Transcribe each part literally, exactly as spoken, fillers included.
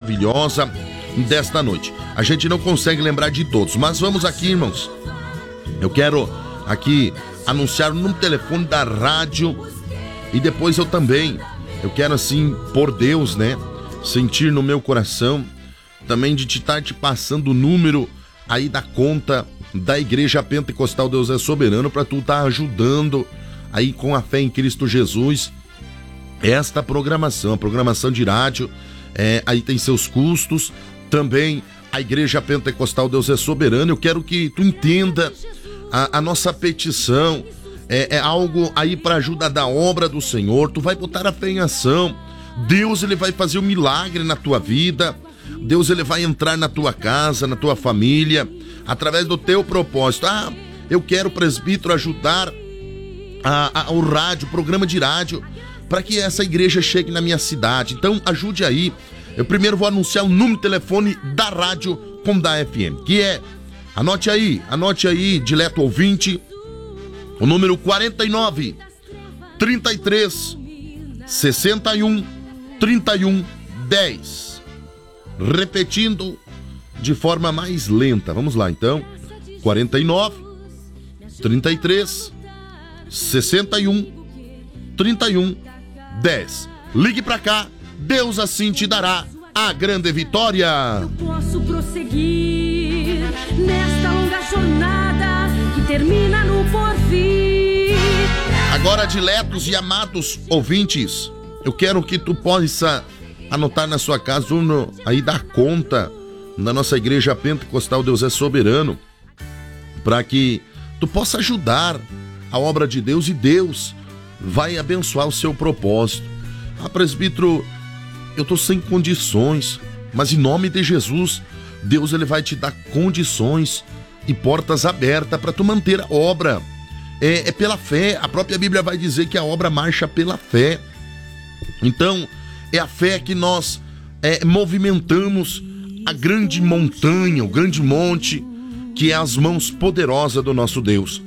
maravilhosa desta noite. A gente não consegue lembrar de todos, mas vamos aqui, irmãos. Eu quero aqui anunciar no telefone da rádio e depois eu também, eu quero assim, por Deus, né, sentir no meu coração também de te estar te passando o número aí da conta da Igreja Pentecostal Deus é Soberano para tu estar ajudando aí com a fé em Cristo Jesus esta programação, a programação de rádio, é, aí tem seus custos, também a Igreja Pentecostal Deus é Soberano. Eu quero que tu entenda a, a nossa petição, é, é algo aí para ajuda da obra do Senhor. Tu vai botar a fé em ação, Deus ele vai fazer um milagre na tua vida, Deus ele vai entrar na tua casa, na tua família, através do teu propósito. Ah, eu quero, presbítero, ajudar a, a, o rádio, o programa de rádio, para que essa igreja chegue na minha cidade. Então ajude aí. Eu primeiro vou anunciar o número de telefone da rádio com da F M, que é, anote aí, anote aí, dileto ouvinte, o número quarenta e nove, trinta e três, sessenta e um, trinta e um, dez. Repetindo de forma mais lenta. Vamos lá então. quarenta e nove, trinta e três, sessenta e um, trinta e um, dez. Ligue pra cá, Deus assim te dará a grande vitória. Eu posso prosseguir nesta longa jornada que termina no porvir. Agora, diletos e amados ouvintes, eu quero que tu possa anotar na sua casa um, aí dar conta da nossa Igreja Pentecostal Deus é Soberano, para que tu possa ajudar a obra de Deus e Deus vai abençoar o seu propósito. Ah, presbítero, eu tô sem condições, mas em nome de Jesus, Deus ele vai te dar condições e portas abertas para tu manter a obra. É, é pela fé, a própria Bíblia vai dizer que a obra marcha pela fé. Então, é a fé que nós é, movimentamos a grande montanha, o grande monte, que é as mãos poderosas do nosso Deus.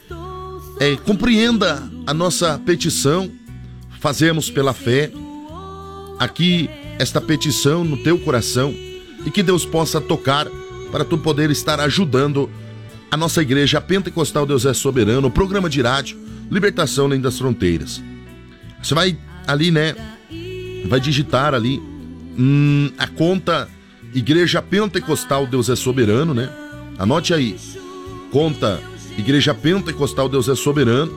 É, compreenda a nossa petição, fazemos pela fé aqui esta petição no teu coração e que Deus possa tocar para tu poder estar ajudando a nossa Igreja Pentecostal Deus é Soberano, o programa de rádio Libertação Além das Fronteiras. Você vai ali, né, vai digitar ali hum, a conta Igreja Pentecostal Deus é Soberano, né? Anote aí, conta Igreja Pentecostal Deus é Soberano,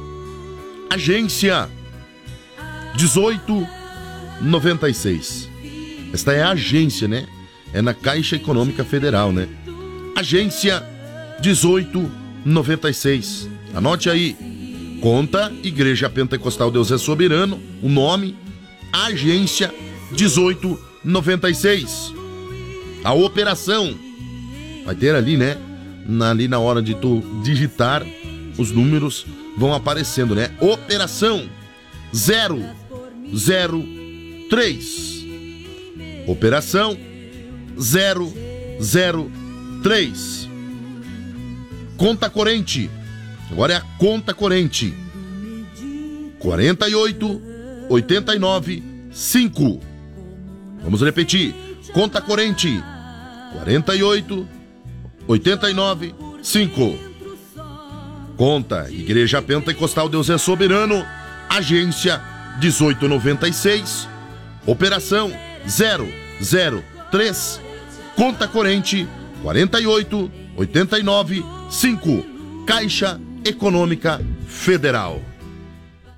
agência dezoito noventa e seis. Esta é a agência, né? É na Caixa Econômica Federal, né? Agência dezoito noventa e seis. Anote aí, conta Igreja Pentecostal Deus é Soberano, o nome, agência dezoito noventa e seis. A operação vai ter ali, né? Na, ali na hora de tu digitar, os números vão aparecendo, né? Operação zero zero três. Operação zero zero três. Conta corrente. Agora é a conta corrente. quarenta e oito, oitenta e nove, cinco. Vamos repetir. Conta corrente. quarenta e oito, oitenta e nove, cinco. Conta Igreja Pentecostal Deus é Soberano, agência dezoito noventa e seis, operação zero zero três, conta corrente quarenta e oito, oitenta e nove, cinco, Caixa Econômica Federal.